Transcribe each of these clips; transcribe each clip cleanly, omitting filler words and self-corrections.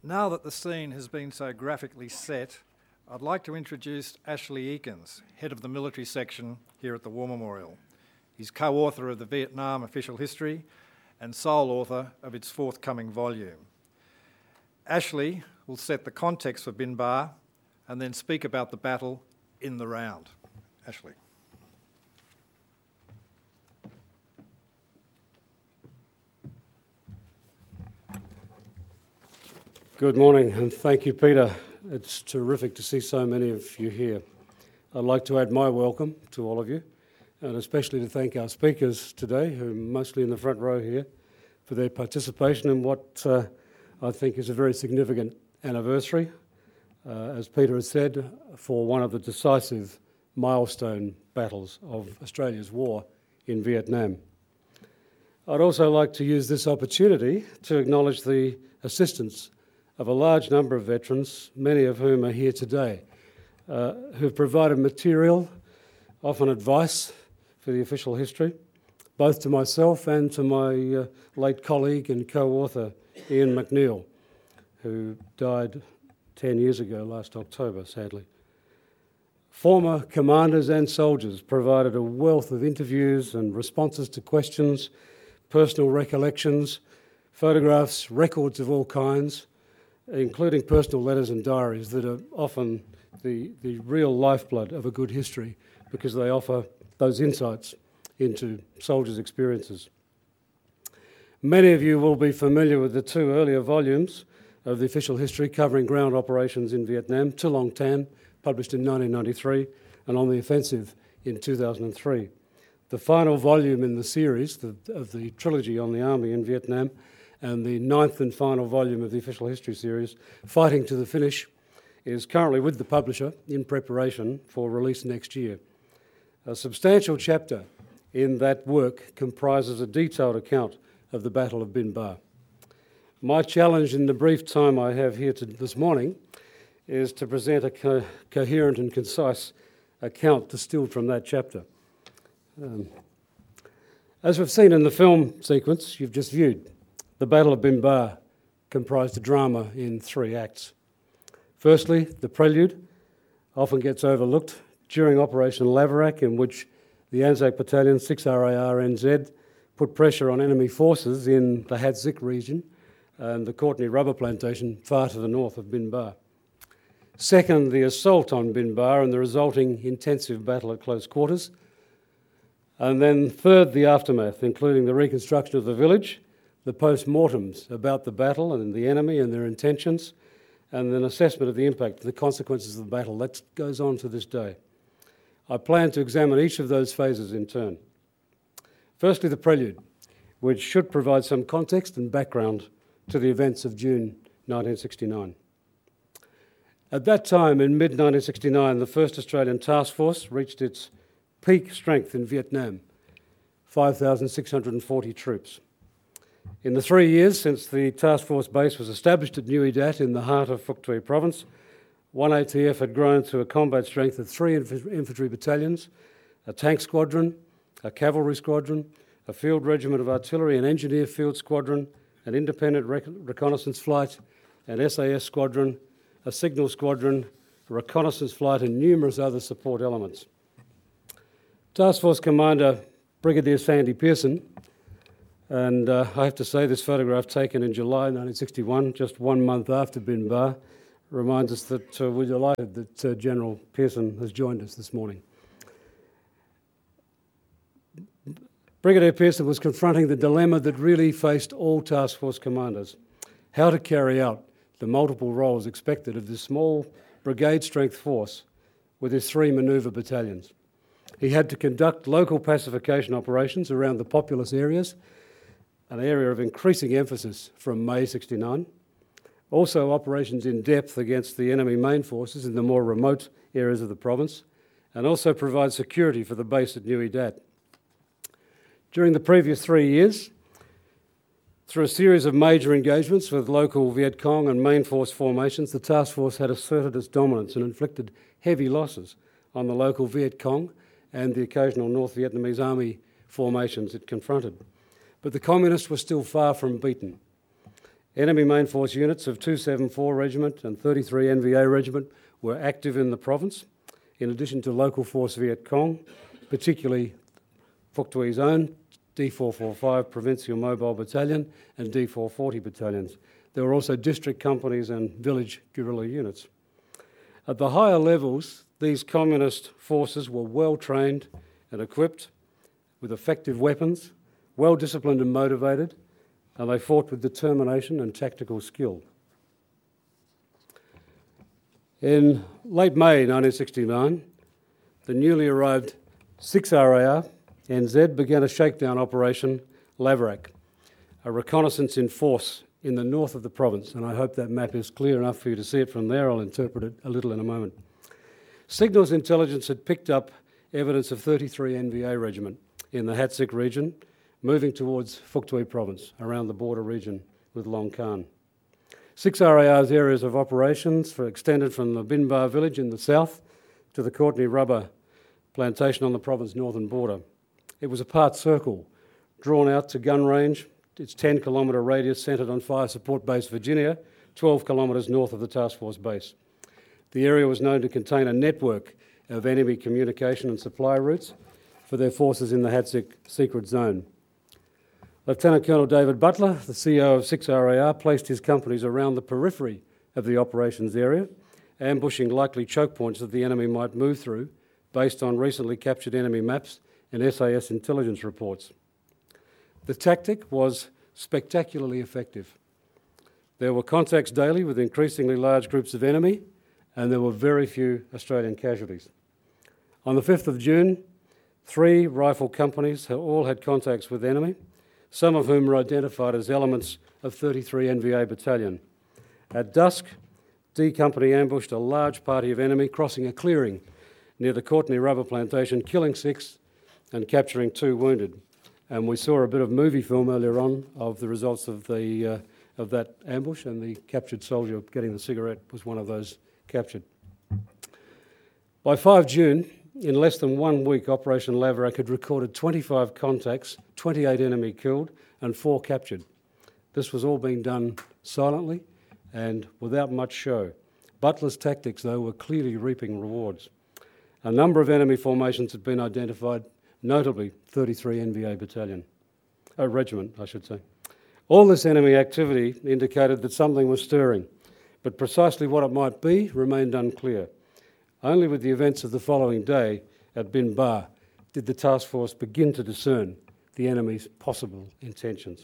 Now that the scene has been so graphically set, I'd like to introduce Ashley Eakins, head of the military section here at the War Memorial. He's co-author of the Vietnam Official History and sole author of its forthcoming volume. Ashley will set the context for Bin Ba and then speak about the battle in the round. Ashley. Good morning, and thank you, Peter. It's terrific to see so many of you here. I'd like to add my welcome to all of you, and especially to thank our speakers today, who are mostly in the front row here, for their participation in what I think is a very significant anniversary, as Peter has said, for one of the decisive milestone battles of Australia's war in Vietnam. I'd also like to use this opportunity to acknowledge the assistance of a large number of veterans, many of whom are here today, who've provided material, often advice, for the official history, both to myself and to my late colleague and co-author, Ian McNeill, who died 10 years ago last October, sadly. Former commanders and soldiers provided a wealth of interviews and responses to questions, personal recollections, photographs, records of all kinds, including personal letters and diaries that are often the real lifeblood of a good history because they offer those insights into soldiers' experiences. Many of you will be familiar with the two earlier volumes of the official history covering ground operations in Vietnam, To Long Tan, published in 1993, and On the Offensive in 2003. The final volume in the series of the trilogy on the Army in Vietnam, and the ninth and final volume of the official history series, Fighting to the Finish, is currently with the publisher in preparation for release next year. A substantial chapter in that work comprises a detailed account of the Battle of Bin Ba. My challenge in the brief time I have here this morning is to present a coherent and concise account distilled from that chapter. As we've seen in the film sequence you've just viewed, the Battle of Bin Ba comprised a drama in 3 acts. Firstly, the prelude often gets overlooked during Operation Laverack, in which the Anzac Battalion 6 RAR NZ put pressure on enemy forces in the Hat Zik region and the Courtenay rubber plantation far to the north of Bin Ba. Second, the assault on Bin Ba and the resulting intensive battle at close quarters. And then third, the aftermath, including the reconstruction of the village, the post-mortems about the battle and the enemy and their intentions, and an assessment of the impact, the consequences of the battle. That goes on to this day. I plan to examine each of those phases in turn. Firstly, the prelude, which should provide some context and background to the events of June 1969. At that time, in mid-1969, the 1st Australian Task Force reached its peak strength in Vietnam, 5,640 troops. In the 3 years since the task force base was established at Nui Dat in the heart of Phuoc Tuy province, 1ATF had grown to a combat strength of 3 infantry battalions, a tank squadron, a cavalry squadron, a field regiment of artillery, an engineer field squadron, an independent reconnaissance flight, an SAS squadron, a signal squadron, a reconnaissance flight, and numerous other support elements. Task Force Commander Brigadier Sandy Pearson, and I have to say this photograph taken in July 1961, just 1 month after Bin Ba, reminds us that we're delighted that General Pearson has joined us this morning. Brigadier Pearson was confronting the dilemma that really faced all task force commanders: how to carry out the multiple roles expected of this small brigade-strength force with his 3 manoeuvre battalions. He had to conduct local pacification operations around the populous areas, an area of increasing emphasis from May 69. Also operations in depth against the enemy main forces in the more remote areas of the province, and also provide security for the base at Nui Dat. During the previous 3 years, through a series of major engagements with local Viet Cong and main force formations, the task force had asserted its dominance and inflicted heavy losses on the local Viet Cong and the occasional North Vietnamese army formations it confronted. But the communists were still far from beaten. Enemy main force units of 274 Regiment and 33 NVA Regiment were active in the province, in addition to local force Viet Cong, particularly Phuoc Thui's own D445 Provincial Mobile Battalion and D440 battalions. There were also district companies and village guerrilla units. At the higher levels, these communist forces were well trained and equipped with effective weapons, well disciplined and motivated, and they fought with determination and tactical skill. In late May 1969, the newly arrived 6 RAR NZ began a shakedown operation, Laverack, a reconnaissance in force in the north of the province, and I hope that map is clear enough for you to see it from there. I'll interpret it a little in a moment. Signals intelligence had picked up evidence of 33 NVA Regiment in the Hatsik region, moving towards Phuoc Thuy province, around the border region with Long Khan. 6 RAR's areas of operations were extended from the Bin Ba village in the south to the Courtenay rubber plantation on the province's northern border. It was a part circle, drawn out to gun range. Its 10-kilometre radius centred on Fire Support Base Virginia, 12 kilometres north of the task force base. The area was known to contain a network of enemy communication and supply routes for their forces in the Hatsik secret zone. Lieutenant Colonel David Butler, the CEO of 6 RAR, placed his companies around the periphery of the operations area, ambushing likely choke points that the enemy might move through based on recently captured enemy maps and SAS intelligence reports. The tactic was spectacularly effective. There were contacts daily with increasingly large groups of enemy, and there were very few Australian casualties. On the 5th of June, 3 rifle companies all had contacts with enemy, some of whom were identified as elements of 33 NVA Battalion. At dusk, D Company ambushed a large party of enemy crossing a clearing near the Courtenay rubber plantation, killing 6 and capturing 2 wounded. And we saw a bit of movie film earlier on of the results of that ambush, and the captured soldier getting the cigarette was one of those captured. By 5 June, in less than 1 week, Operation Laverack had recorded 25 contacts, 28 enemy killed, and 4 captured. This was all being done silently and without much show. Butler's tactics, though, were clearly reaping rewards. A number of enemy formations had been identified, notably 33 NVA Regiment, I should say. All this enemy activity indicated that something was stirring, but precisely what it might be remained unclear. Only with the events of the following day at Bin Ba did the task force begin to discern the enemy's possible intentions.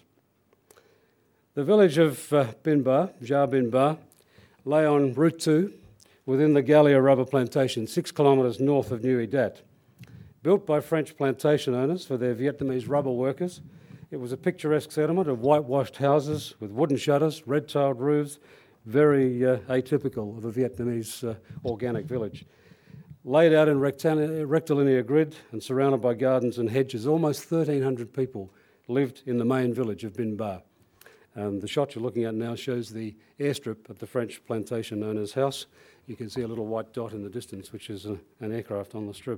The village of Bin Ba, Jar Bin Ba, lay on Route 2 within the Gallia rubber plantation, 6 kilometres north of Nui Dat. Built by French plantation owners for their Vietnamese rubber workers, it was a picturesque settlement of whitewashed houses with wooden shutters, red-tiled roofs, very atypical of a Vietnamese organic village. Laid out in rectilinear grid and surrounded by gardens and hedges, almost 1,300 people lived in the main village of Bin Ba. The shot you're looking at now shows the airstrip at the French plantation owner's house. You can see a little white dot in the distance, which is an aircraft on the strip.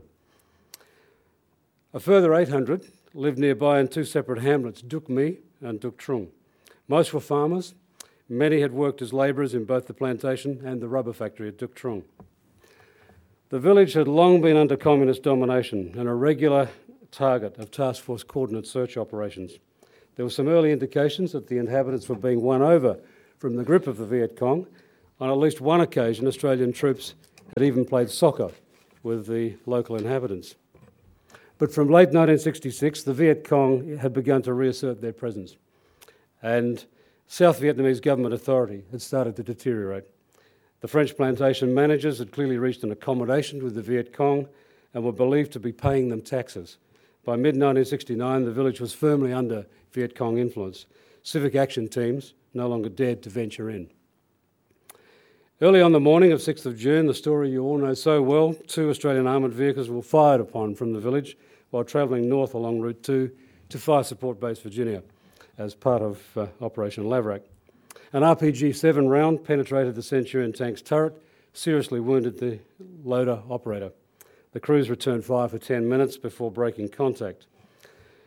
A further 800 lived nearby in 2 separate hamlets, Duc Mi and Duc Trung. Most were farmers. Many had worked as labourers in both the plantation and the rubber factory at Duc Trung. The village had long been under communist domination and a regular target of task force coordinate search operations. There were some early indications that the inhabitants were being won over from the grip of the Viet Cong. On at least one occasion, Australian troops had even played soccer with the local inhabitants. But from late 1966, the Viet Cong had begun to reassert their presence, and South Vietnamese government authority had started to deteriorate. The French plantation managers had clearly reached an accommodation with the Viet Cong and were believed to be paying them taxes. By mid-1969, the village was firmly under Viet Cong influence. Civic action teams no longer dared to venture in. Early on the morning of 6th of June, the story you all know so well, 2 Australian armoured vehicles were fired upon from the village while travelling north along Route 2 to Fire Support Base Virginia as part of Operation Laverack. An RPG-7 round penetrated the Centurion tank's turret, seriously wounded the loader operator. The crews returned fire for 10 minutes before breaking contact.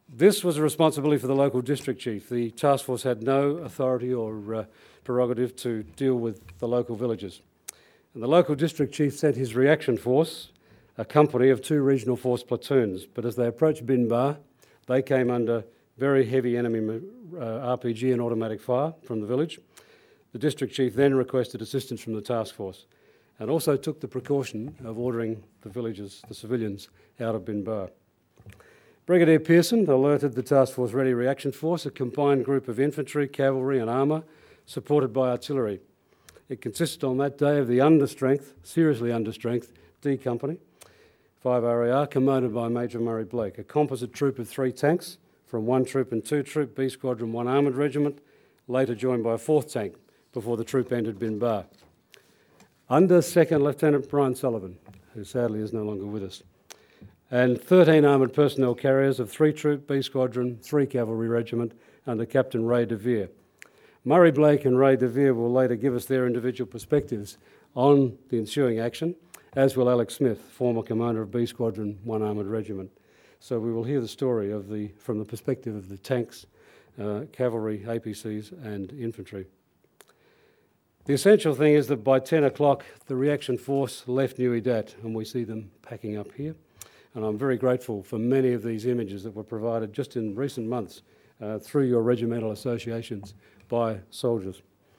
This was a responsibility for the local district chief. The task force had no authority or prerogative to deal with the local villages. And the local district chief sent his reaction force, a company of 2 regional force platoons, but as they approached Bin Ba, they came under very heavy enemy RPG and automatic fire from the village. The district chief then requested assistance from the task force and also took the precaution of ordering the villagers, the civilians, out of Bin Ba. Brigadier Pearson alerted the Task Force Ready Reaction Force, a combined group of infantry, cavalry and armour, supported by artillery. It consisted on that day of the seriously understrength, D Company, 5 RAR, commanded by Major Murray Blake, a composite troop of 3 tanks from 1 Troop and 2 Troop, B Squadron 1 Armoured Regiment, later joined by a 4th tank before the troop entered Bin Ba. Under 2nd Lieutenant Brian Sullivan, who sadly is no longer with us, and 13 armoured personnel carriers of 3 Troop, B Squadron, 3 Cavalry Regiment under Captain Ray De Vere. Murray Blake and Ray De Vere will later give us their individual perspectives on the ensuing action, as will Alex Smith, former commander of B Squadron, 1 Armoured Regiment. So we will hear the story from the perspective of the tanks, cavalry, APCs and infantry. The essential thing is that by 10 o'clock, the reaction force left Nui Dat, and we see them packing up here. And I'm very grateful for many of these images that were provided just in recent months through your regimental associations by soldiers.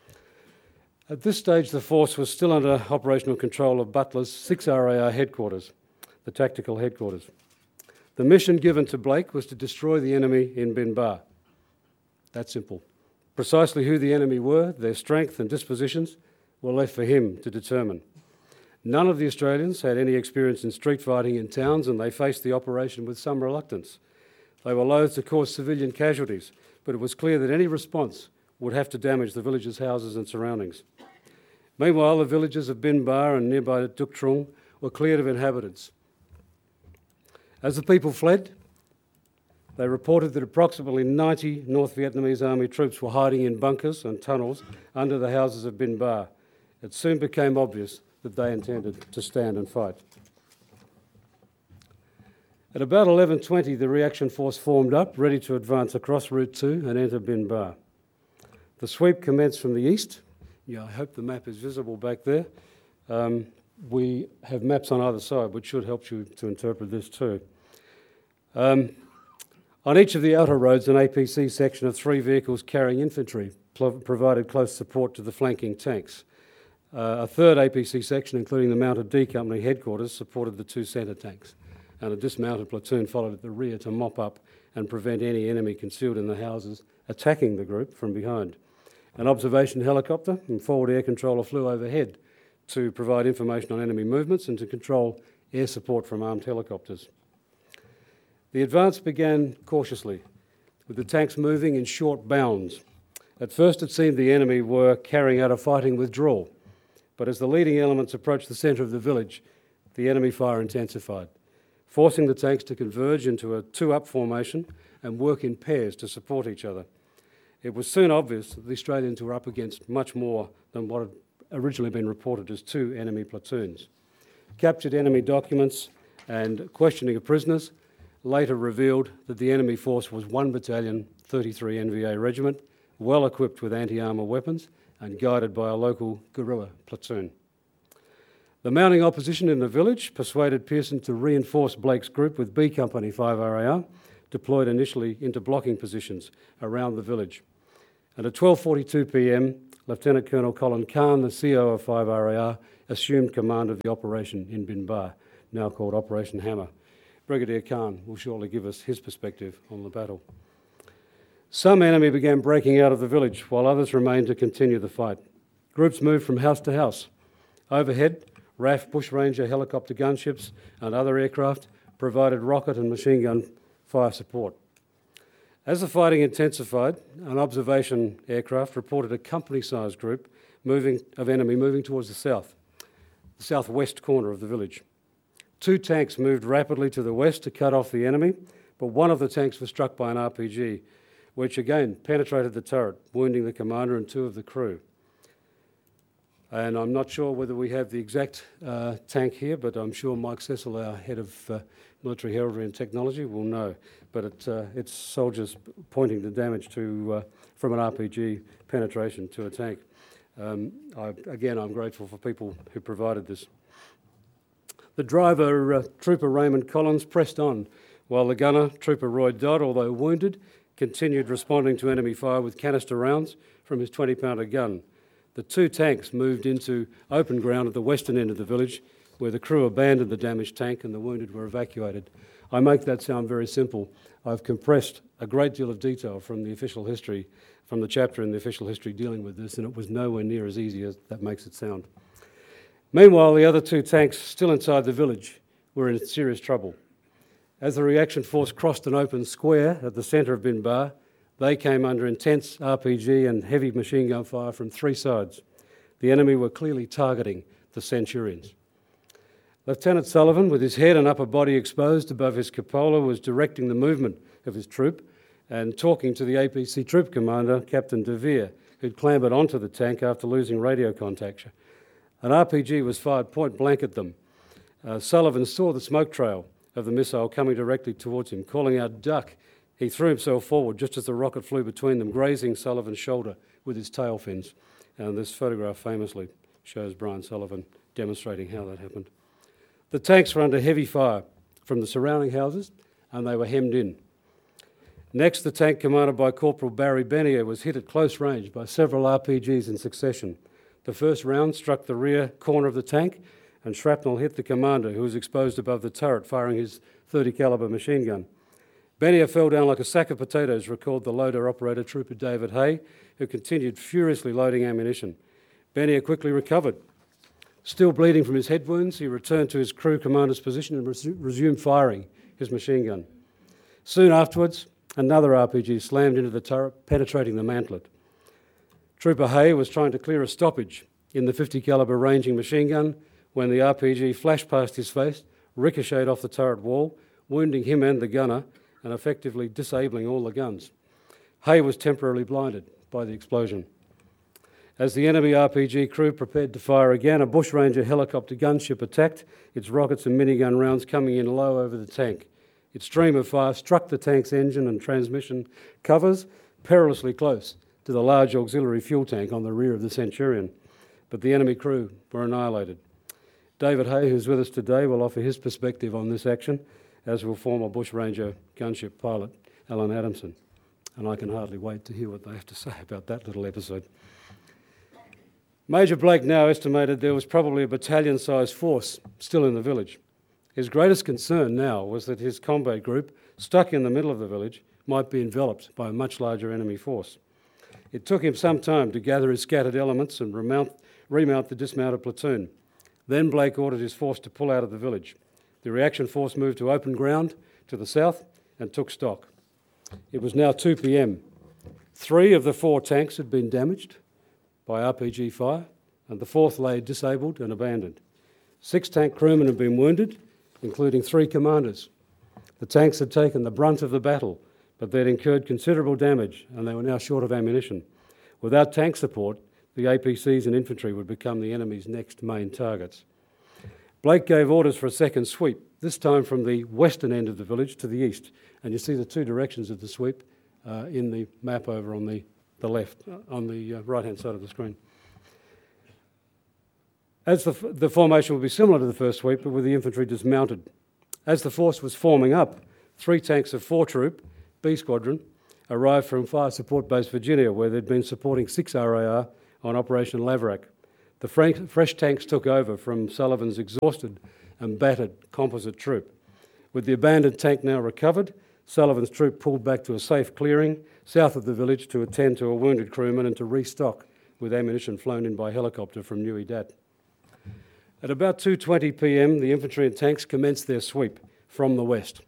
At this stage, the force was still under operational control of Butler's 6 RAR headquarters, the tactical headquarters. The mission given to Blake was to destroy the enemy in Bin Ba. That simple. Precisely who the enemy were, their strength and dispositions, were left for him to determine. None of the Australians had any experience in street fighting in towns, and they faced the operation with some reluctance. They were loath to cause civilian casualties, but it was clear that any response would have to damage the villagers' houses and surroundings. Meanwhile, the villages of Bin Ba and nearby Duc Trung were cleared of inhabitants. As the people fled, they reported that approximately 90 North Vietnamese Army troops were hiding in bunkers and tunnels under the houses of Bin Ba. It soon became obvious that they intended to stand and fight. At about 11:20, the reaction force formed up, ready to advance across Route 2 and enter Bin Ba. The sweep commenced from the east. Yeah, I hope the map is visible back there. We have maps on either side, which should help you to interpret this too. On each of the outer roads, an APC section of 3 vehicles carrying infantry provided close support to the flanking tanks. A third APC section, including the mounted D Company headquarters, supported the 2 centre tanks, and a dismounted platoon followed at the rear to mop up and prevent any enemy concealed in the houses attacking the group from behind. An observation helicopter and forward air controller flew overhead to provide information on enemy movements and to control air support from armed helicopters. The advance began cautiously, with the tanks moving in short bounds. At first it seemed the enemy were carrying out a fighting withdrawal, but as the leading elements approached the centre of the village, the enemy fire intensified, forcing the tanks to converge into a 2-up formation and work in pairs to support each other. It was soon obvious that the Australians were up against much more than what had originally been reported as 2 enemy platoons. Captured enemy documents and questioning of prisoners later revealed that the enemy force was 1 Battalion, 33 NVA Regiment, well equipped with anti-armour weapons and guided by a local guerrilla platoon. The mounting opposition in the village persuaded Pearson to reinforce Blake's group with B Company 5 RAR, deployed initially into blocking positions around the village. And at 12:42 p.m, Lieutenant Colonel Colin Khan, the CO of 5 RAR, assumed command of the operation in Bin Ba, now called Operation Hammer. Brigadier Khan will shortly give us his perspective on the battle. Some enemy began breaking out of the village, while others remained to continue the fight. Groups moved from house to house. Overhead, RAF Bushranger helicopter gunships and other aircraft provided rocket and machine gun fire support. As the fighting intensified, an observation aircraft reported a company-sized group of enemy moving towards the southwest corner of the village. 2 tanks moved rapidly to the west to cut off the enemy, but one of the tanks was struck by an RPG, which again penetrated the turret, wounding the commander and 2 of the crew. And I'm not sure whether we have the exact tank here, but I'm sure Mike Cecil, our head of military heraldry and technology, will know. But it's soldiers pointing the damage to from an RPG penetration to a tank. Again, I'm grateful for people who provided this. The driver, Trooper Raymond Collins, pressed on, while the gunner, Trooper Roy Dodd, although wounded, continued responding to enemy fire with canister rounds from his 20-pounder gun. The two tanks moved into open ground at the western end of the village, where the crew abandoned the damaged tank and the wounded were evacuated. I make that sound very simple. I've compressed a great deal of detail from the official history, from the chapter in the official history dealing with this, and it was nowhere near as easy as that makes it sound. Meanwhile, the other two tanks, still inside the village, were in serious trouble. As the reaction force crossed an open square at the centre of Bin Ba, they came under intense RPG and heavy machine gun fire from three sides. The enemy were clearly targeting the Centurions. Lieutenant Sullivan, with his head and upper body exposed above his cupola, was directing the movement of his troop and talking to the APC troop commander, Captain De Vere, who'd clambered onto the tank after losing radio contact. An RPG was fired point blank at them. Sullivan saw the smoke trail of the missile coming directly towards him, calling out, "Duck!" He threw himself forward just as the rocket flew between them, grazing Sullivan's shoulder with his tail fins. And this photograph famously shows Brian Sullivan demonstrating how that happened. The tanks were under heavy fire from the surrounding houses, and they were hemmed in. Next, the tank commanded by Corporal Barry Benier was hit at close range by several RPGs in succession. The first round struck the rear corner of the tank, and shrapnel hit the commander, who was exposed above the turret, firing his .30 calibre machine gun. Benier fell down like a sack of potatoes, recalled the loader operator, Trooper David Hay, who continued furiously loading ammunition. Benier quickly recovered. Still bleeding from his head wounds, he returned to his crew commander's position and resumed firing his machine gun. Soon afterwards, another RPG slammed into the turret, penetrating the mantlet. Trooper Hay was trying to clear a stoppage in the .50 calibre ranging machine gun when the RPG flashed past his face, ricocheted off the turret wall, wounding him and the gunner and effectively disabling all the guns. Hay was temporarily blinded by the explosion. As the enemy RPG crew prepared to fire again, a bushranger helicopter gunship attacked, its rockets and minigun rounds coming in low over the tank. Its stream of fire struck the tank's engine and transmission covers perilously close to the large auxiliary fuel tank on the rear of the Centurion, but the enemy crew were annihilated. David Hay, who's with us today, will offer his perspective on this action, as will former bushranger gunship pilot Alan Adamson, and I can hardly wait to hear what they have to say about that little episode. Major Blake now estimated there was probably a battalion-sized force still in the village. His greatest concern now was that his combat group, stuck in the middle of the village, might be enveloped by a much larger enemy force. It took him some time to gather his scattered elements and remount the dismounted platoon. Then Blake ordered his force to pull out of the village. The reaction force moved to open ground to the south and took stock. It was now 2 p.m. 3 of the 4 tanks had been damaged by RPG fire, and the 4th lay disabled and abandoned. 6 tank crewmen had been wounded, including 3 commanders. The tanks had taken the brunt of the battle, but they'd incurred considerable damage, and they were now short of ammunition. Without tank support, the APCs and infantry would become the enemy's next main targets. Blake gave orders for a second sweep, this time from the western end of the village to the east, and you see the 2 directions of the sweep in the map over on the left, on the right-hand side of the screen. As the formation will be similar to the first sweep, but with the infantry dismounted. As the force was forming up, 3 tanks of 4 Troop, B Squadron, arrived from Fire Support Base Virginia, where they'd been supporting 6 RAR on Operation Laverack. The fresh tanks took over from Sullivan's exhausted and battered composite troop. With the abandoned tank now recovered, Sullivan's troop pulled back to a safe clearing south of the village to attend to a wounded crewman and to restock with ammunition flown in by helicopter from Nui Dat. At about 2:20 p.m, the infantry and tanks commenced their sweep from the west.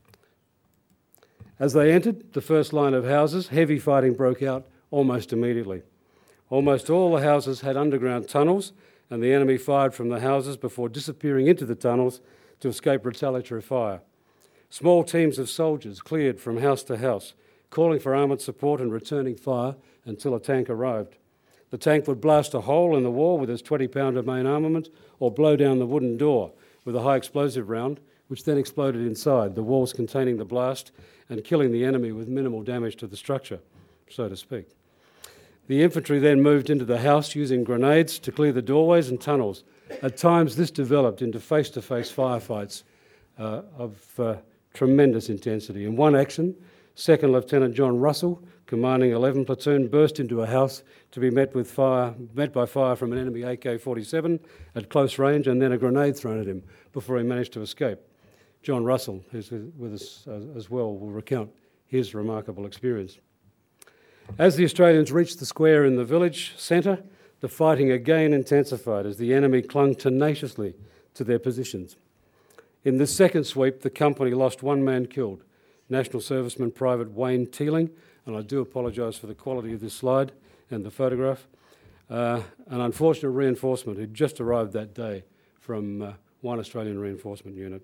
As they entered the first line of houses, heavy fighting broke out almost immediately. Almost all the houses had underground tunnels, and the enemy fired from the houses before disappearing into the tunnels to escape retaliatory fire. Small teams of soldiers cleared from house to house, calling for armoured support and returning fire until a tank arrived. The tank would blast a hole in the wall with its 20-pounder main armament or blow down the wooden door with a high explosive round, which then exploded inside, the walls containing the blast and killing the enemy with minimal damage to the structure, so to speak. The infantry then moved into the house using grenades to clear the doorways and tunnels. At times, this developed into face-to-face firefights of tremendous intensity. In one action, Second Lieutenant John Russell, commanding 11 platoon, burst into a house to be met by fire from an enemy AK-47 at close range, and then a grenade thrown at him before he managed to escape. John Russell, who's with us as well, will recount his remarkable experience. As the Australians reached the square in the village centre, the fighting again intensified as the enemy clung tenaciously to their positions. In this second sweep, the company lost one man killed, National Serviceman Private Wayne Teeling, and I do apologise for the quality of this slide and the photograph, an unfortunate reinforcement who'd just arrived that day from one Australian reinforcement unit.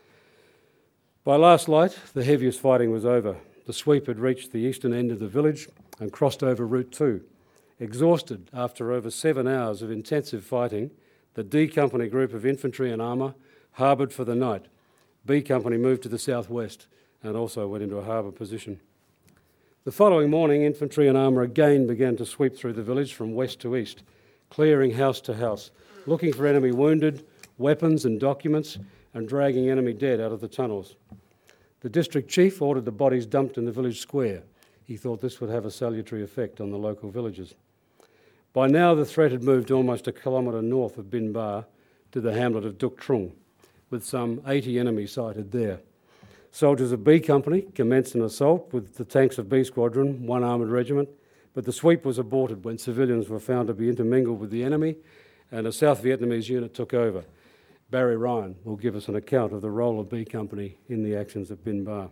By last light, the heaviest fighting was over. The sweep had reached the eastern end of the village and crossed over Route 2. Exhausted after over 7 hours of intensive fighting, the D Company group of infantry and armour harboured for the night. B Company moved to the southwest and also went into a harbour position. The following morning, infantry and armour again began to sweep through the village from west to east, clearing house to house, looking for enemy wounded, weapons and documents, and dragging enemy dead out of the tunnels. The district chief ordered the bodies dumped in the village square. He thought this would have a salutary effect on the local villagers. By now, the threat had moved almost a kilometre north of Bin Ba to the hamlet of Duk Trung, with some 80 enemies sighted there. Soldiers of B Company commenced an assault with the tanks of B Squadron, one armoured regiment, but the sweep was aborted when civilians were found to be intermingled with the enemy and a South Vietnamese unit took over. Barry Ryan will give us an account of the role of B Company in the actions at Bin Ba.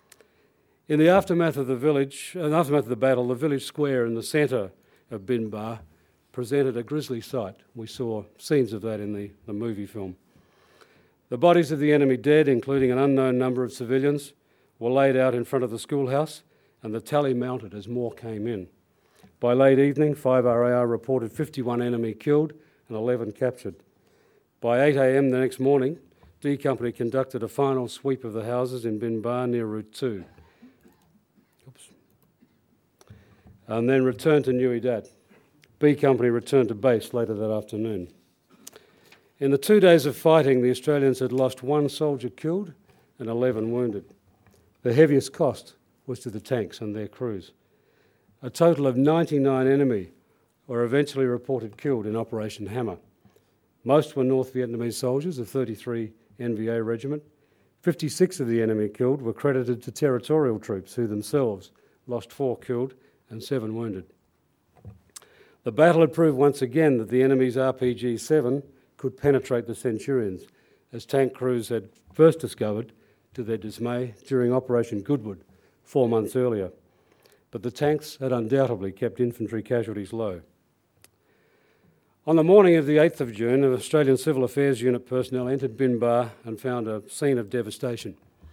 In the aftermath of the battle, the village square in the centre of Bin Ba presented a grisly sight. We saw scenes of that in the movie film. The bodies of the enemy dead, including an unknown number of civilians, were laid out in front of the schoolhouse, and the tally mounted as more came in. By late evening, 5RAR reported 51 enemy killed and 11 captured. By 8 a.m. the next morning, D Company conducted a final sweep of the houses in Bin Ba near Route 2. And then returned to Nui Dat. B Company returned to base later that afternoon. In the 2 days of fighting, the Australians had lost one soldier killed and 11 wounded. The heaviest cost was to the tanks and their crews. A total of 99 enemy were eventually reported killed in Operation Hammer. Most were North Vietnamese soldiers of 33 NVA Regiment. 56 of the enemy killed were credited to territorial troops who themselves lost 4 killed and 7 wounded. The battle had proved once again that the enemy's RPG-7 could penetrate the Centurions, as tank crews had first discovered, to their dismay, during Operation Goodwood 4 months earlier. But the tanks had undoubtedly kept infantry casualties low. On the morning of the 8th of June, an Australian Civil Affairs Unit personnel entered Bin Ba and found a scene of devastation.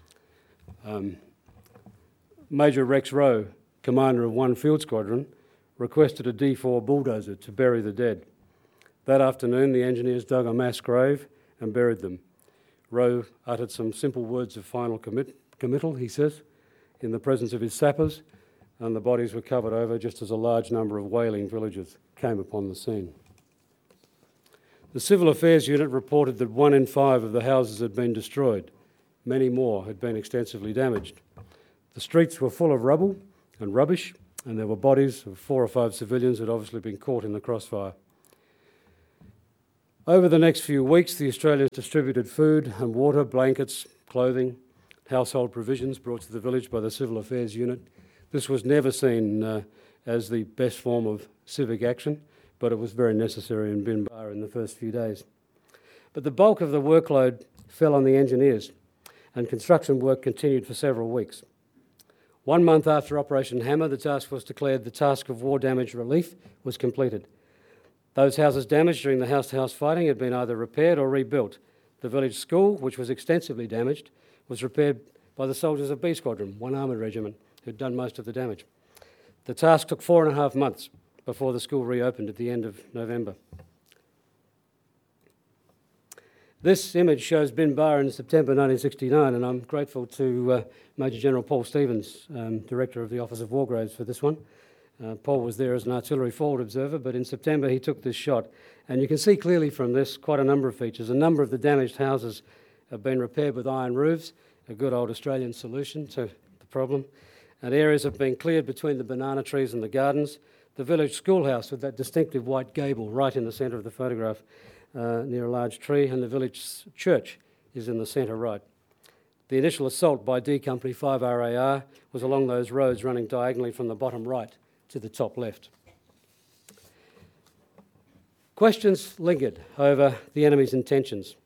Major Rex Rowe, commander of 1 Field Squadron, requested a D4 bulldozer to bury the dead. That afternoon, the engineers dug a mass grave and buried them. Rowe uttered some simple words of final committal, he says, in the presence of his sappers, and the bodies were covered over just as a large number of wailing villagers came upon the scene. The Civil Affairs Unit reported that 1 in 5 of the houses had been destroyed. Many more had been extensively damaged. The streets were full of rubble and rubbish, and there were bodies of 4 or 5 civilians who had obviously been caught in the crossfire. Over the next few weeks, the Australians distributed food and water, blankets, clothing, household provisions brought to the village by the Civil Affairs Unit. This was never seen as the best form of civic action, but it was very necessary in Bin Ba in the first few days. But the bulk of the workload fell on the engineers, and construction work continued for several weeks. 1 month after Operation Hammer, the task force declared the task of war damage relief was completed. Those houses damaged during the house-to-house fighting had been either repaired or rebuilt. The village school, which was extensively damaged, was repaired by the soldiers of B Squadron, 1 armoured regiment, who'd done most of the damage. The task took 4.5 months, before the school reopened at the end of November. This image shows Bin Ba in September 1969, and I'm grateful to Major General Paul Stevens, Director of the Office of War Graves, for this one. Paul was there as an artillery forward observer, but in September he took this shot. And you can see clearly from this quite a number of features. A number of the damaged houses have been repaired with iron roofs, a good old Australian solution to the problem. And areas have been cleared between the banana trees and the gardens. The village schoolhouse with that distinctive white gable right in the centre of the photograph, near a large tree, and the village church is in the centre right. The initial assault by D Company 5 RAR was along those roads running diagonally from the bottom right to the top left. Questions lingered over the enemy's intentions.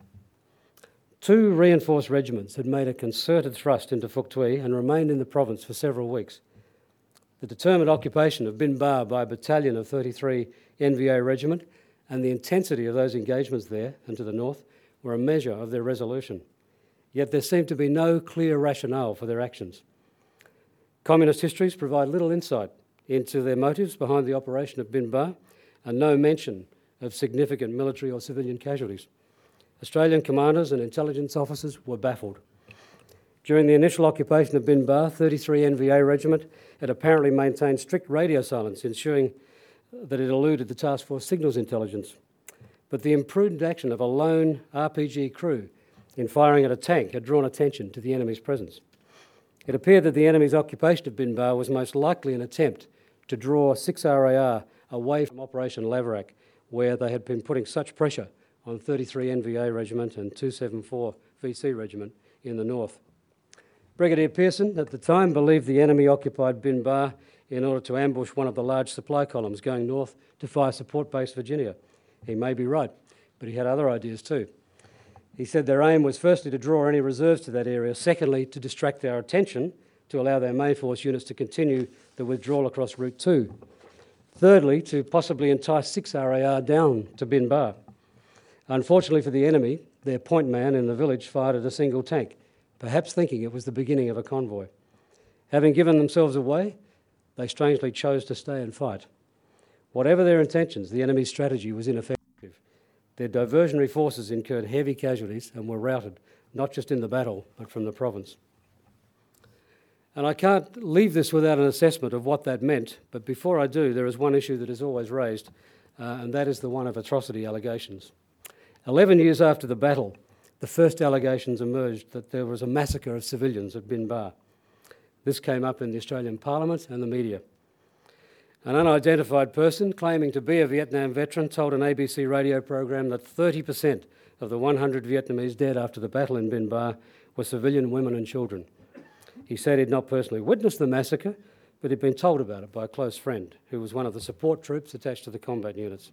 2 reinforced regiments had made a concerted thrust into Phuoc Tuy and remained in the province for several weeks. The determined occupation of Bin Ba by a battalion of 33 NVA Regiment and the intensity of those engagements there and to the north were a measure of their resolution. Yet there seemed to be no clear rationale for their actions. Communist histories provide little insight into their motives behind the operation of Bin Ba and no mention of significant military or civilian casualties. Australian commanders and intelligence officers were baffled. During the initial occupation of Bin Ba, 33 NVA Regiment had apparently maintained strict radio silence, ensuring that it eluded the Task Force Signals intelligence. But the imprudent action of a lone RPG crew in firing at a tank had drawn attention to the enemy's presence. It appeared that the enemy's occupation of Bin Ba was most likely an attempt to draw 6 RAR away from Operation Laverack, where they had been putting such pressure on 33 NVA Regiment and 274 VC Regiment in the north. Brigadier Pearson, at the time, believed the enemy occupied Bin Ba in order to ambush one of the large supply columns going north to Fire Support Base Virginia. He may be right, but he had other ideas too. He said their aim was firstly to draw any reserves to that area, secondly to distract our attention to allow their main force units to continue the withdrawal across Route 2. Thirdly, to possibly entice 6 RAR down to Bin Ba. Unfortunately for the enemy, their point man in the village fired at a single tank, perhaps thinking it was the beginning of a convoy. Having given themselves away, they strangely chose to stay and fight. Whatever their intentions, the enemy's strategy was ineffective. Their diversionary forces incurred heavy casualties and were routed, not just in the battle, but from the province. And I can't leave this without an assessment of what that meant, but before I do, there is one issue that is always raised, and that is the one of atrocity allegations. 11 years after the battle, the first allegations emerged that there was a massacre of civilians at Bin Ba. This came up in the Australian Parliament and the media. An unidentified person claiming to be a Vietnam veteran told an ABC radio program that 30% of the 100 Vietnamese dead after the battle in Bin Ba were civilian women and children. He said he'd not personally witnessed the massacre, but he'd been told about it by a close friend who was one of the support troops attached to the combat units.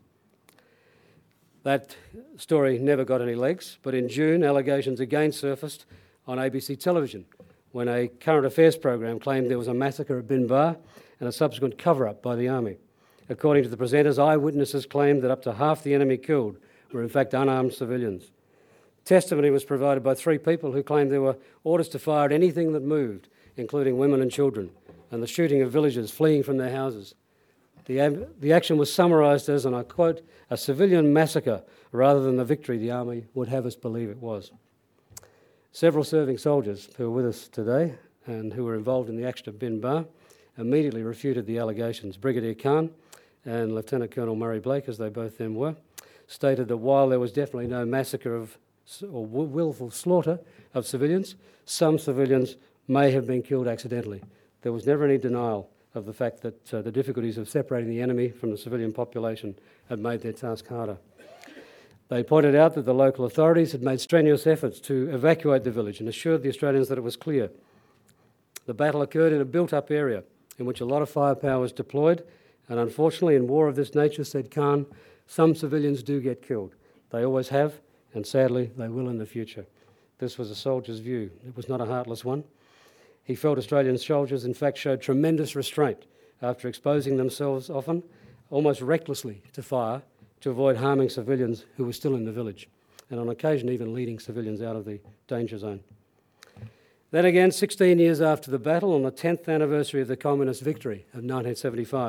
That story never got any legs, but in June, allegations again surfaced on ABC television when a current affairs program claimed there was a massacre at Bin Ba and a subsequent cover-up by the army. According to the presenters, eyewitnesses claimed that up to half the enemy killed were in fact unarmed civilians. Testimony was provided by 3 people who claimed there were orders to fire at anything that moved, including women and children, and the shooting of villagers fleeing from their houses. The action was summarised as, and I quote, a civilian massacre rather than the victory the army would have us believe it was. Several serving soldiers who are with us today and who were involved in the action of Bin Ba immediately refuted the allegations. Brigadier Khan and Lieutenant Colonel Murray Blake, as they both then were, stated that while there was definitely no massacre or willful slaughter of civilians, some civilians may have been killed accidentally. There was never any denial of the fact that the difficulties of separating the enemy from the civilian population had made their task harder. They pointed out that the local authorities had made strenuous efforts to evacuate the village and assured the Australians that it was clear. The battle occurred in a built-up area in which a lot of firepower was deployed, and unfortunately in war of this nature, said Khan, some civilians do get killed. They always have, and sadly they will in the future. This was a soldier's view. It was not a heartless one. He felt Australian soldiers in fact showed tremendous restraint after exposing themselves often, almost recklessly, to fire to avoid harming civilians who were still in the village, and on occasion even leading civilians out of the danger zone. Then again, 16 years after the battle, on the 10th anniversary of the Communist victory of 1975,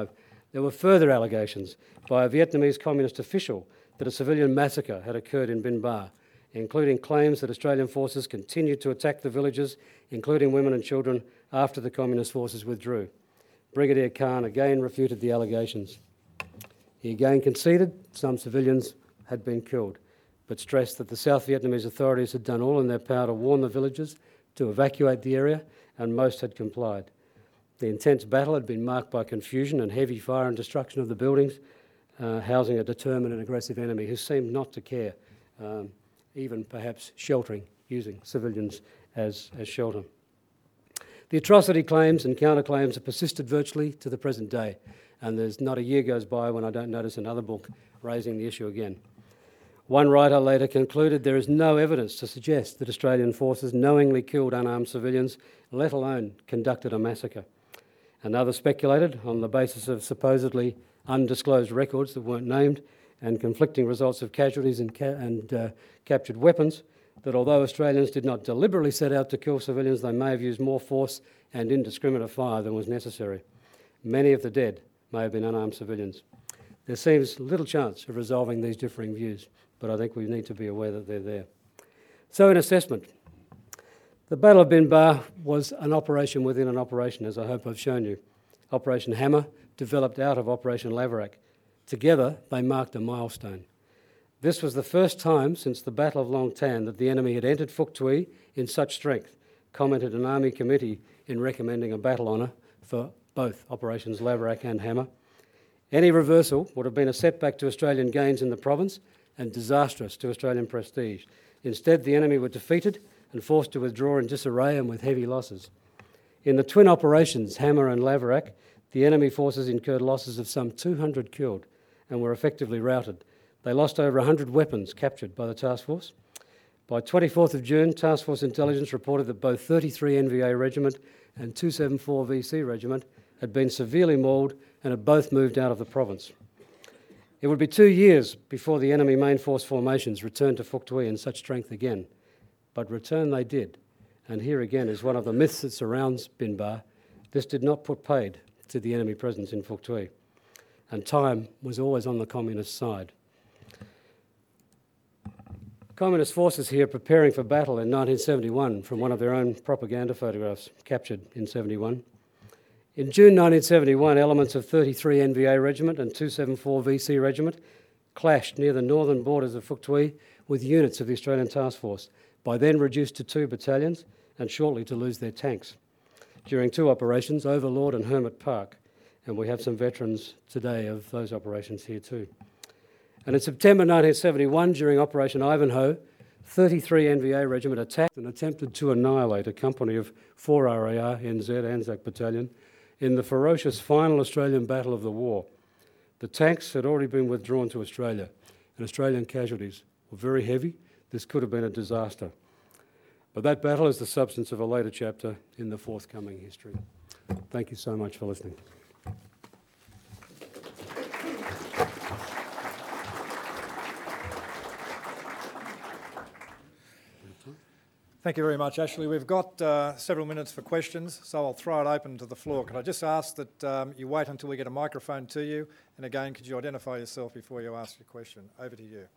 There were further allegations by a Vietnamese communist official that a civilian massacre had occurred in Bin Ba, including claims that Australian forces continued to attack the villages, including women and children, after the communist forces withdrew. Brigadier Khan again refuted the allegations. He again conceded some civilians had been killed, but stressed that the South Vietnamese authorities had done all in their power to warn the villagers to evacuate the area, and most had complied. The intense battle had been marked by confusion and heavy fire and destruction of the buildings, housing a determined and aggressive enemy who seemed not to care, even perhaps using civilians as shelter. The atrocity claims and counterclaims have persisted virtually to the present day, and there's not a year goes by when I don't notice another book raising the issue again. One writer later concluded there is no evidence to suggest that Australian forces knowingly killed unarmed civilians, let alone conducted a massacre. Another speculated, on the basis of supposedly undisclosed records that weren't named and conflicting results of casualties and captured weapons, that although Australians did not deliberately set out to kill civilians, they may have used more force and indiscriminate fire than was necessary. Many of the dead may have been unarmed civilians. There seems little chance of resolving these differing views, but I think we need to be aware that they're there. So, in assessment, the Battle of Bin Ba was an operation within an operation, as I hope I've shown you. Operation Hammer developed out of Operation Laverack. Together, they marked a milestone. This was the first time since the Battle of Long Tan that the enemy had entered Phuoc Tuy in such strength, commented an Army committee in recommending a battle honour for both Operations Laverack and Hammer. Any reversal would have been a setback to Australian gains in the province and disastrous to Australian prestige. Instead, the enemy were defeated and forced to withdraw in disarray and with heavy losses. In the twin operations, Hammer and Laverack, the enemy forces incurred losses of some 200 killed and were effectively routed. They lost over 100 weapons captured by the task force. By 24th of June, Task Force Intelligence reported that both 33 NVA Regiment and 274 VC Regiment had been severely mauled and had both moved out of the province. It would be 2 years before the enemy main force formations returned to Phuoc Tuy in such strength again. But return they did. And here again is one of the myths that surrounds Bin Ba. This did not put paid to the enemy presence in Phuoc Tuy. And time was always on the communist side. Communist forces here preparing for battle in 1971 from one of their own propaganda photographs captured in 71. In June 1971, elements of 33 NVA Regiment and 274 VC Regiment clashed near the northern borders of Phuoc Tuy with units of the Australian Task Force, by then reduced to 2 battalions and shortly to lose their tanks. During 2 operations, Overlord and Hermit Park, and we have some veterans today of those operations here too. And in September 1971, during Operation Ivanhoe, 33 NVA Regiment attacked and attempted to annihilate a company of 4 RAR NZ Anzac Battalion in the ferocious final Australian battle of the war. The tanks had already been withdrawn to Australia, and Australian casualties were very heavy. This could have been a disaster. But that battle is the substance of a later chapter in the forthcoming history. Thank you so much for listening. Thank you very much, Ashley. We've got several minutes for questions, so I'll throw it open to the floor. Could I just ask that you wait until we get a microphone to you? And again, could you identify yourself before you ask your question? Over to you.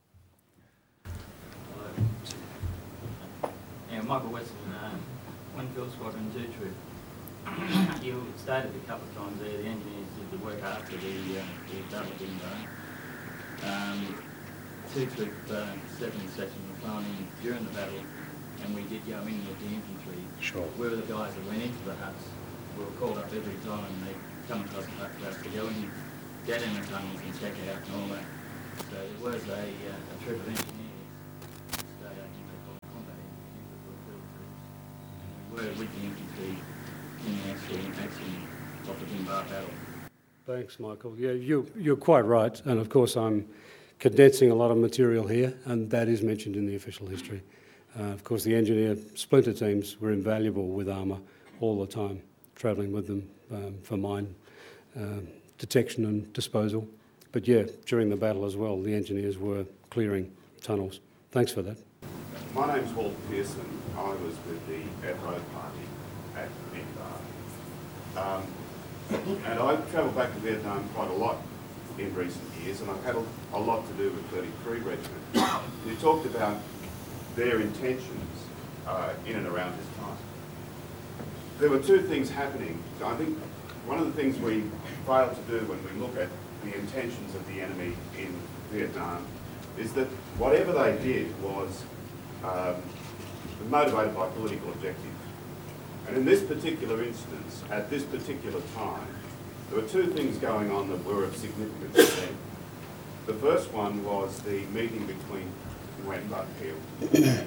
Yeah, Michael Weston, Winfield Squadron 2 Troop. You stated a couple of times there the engineers did the work after the battle of Bin Ba. 2 Troop 7th section were flown in during the battle, and we did go in with the infantry. Sure. Where were the guys that went into the huts? We were called up every time and they come across the hut for us to go in, get in the tunnels and check it out and all that. So it was a troop of engineers. They call it combat engineers, but we were field troops. And we were with the infantry in the actual action of the Bin Ba battle. Thanks, Michael. Yeah, you're quite right. And of course, I'm condensing a lot of material here, and that is mentioned in the official history. Of course, the engineer splinter teams were invaluable with armour all the time, travelling with them for mine detection and disposal. But yeah, during the battle as well, the engineers were clearing tunnels. Thanks for that. My name's Walter Pearson. I was with the Adho party at Bin Ba. And I've travelled back to Vietnam quite a lot in recent years, and I've had a lot to do with 33 Regiment. You talked about their intentions in and around this time. There were two things happening. I think one of the things we fail to do when we look at the intentions of the enemy in Vietnam is that whatever they did was motivated by political objectives. And in this particular instance, at this particular time, there were two things going on that were of significance to them. The first one was the meeting between Nguyen Van Thieu and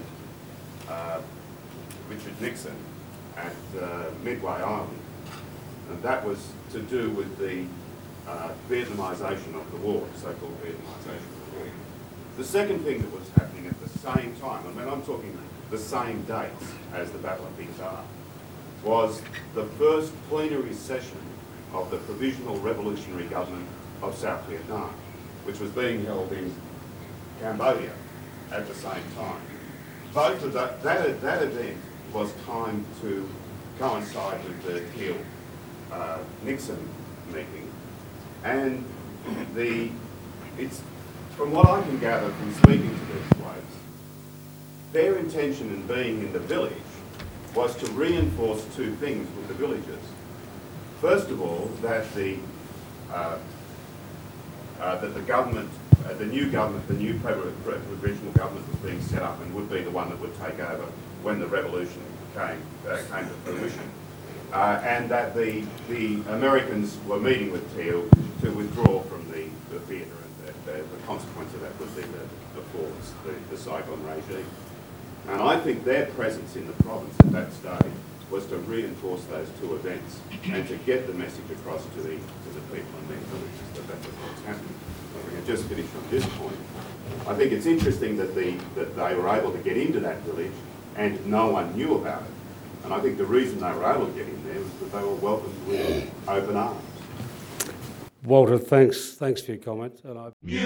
Richard Nixon at Midway Island. And that was to do with the Vietnamisation of the war, so-called Vietnamisation of the war. The second thing that was happening at the same time, I mean, I'm talking the same dates as the Battle of Vinh Da, was the first plenary session of the Provisional Revolutionary Government of South Vietnam, which was being held in Cambodia at the same time. Both of that event was timed to coincide with the Thieu-Nixon meeting, and it's from what I can gather from speaking to these blokes, their intention in being in the village was to reinforce two things with the villagers. First of all, that the government, the new provisional government was being set up and would be the one that would take over when the revolution came to fruition, and that the Americans were meeting with Thieu to withdraw from the theatre, and the consequence of that would be the Saigon regime. And I think their presence in the province at that stage was to reinforce those two events and to get the message across to the people in their villages that that's what's happening. If we can just finish on this point, I think it's interesting that they were able to get into that village and no one knew about it. And I think the reason they were able to get in there was that they were welcomed with open arms. Walter, thanks for your comment. And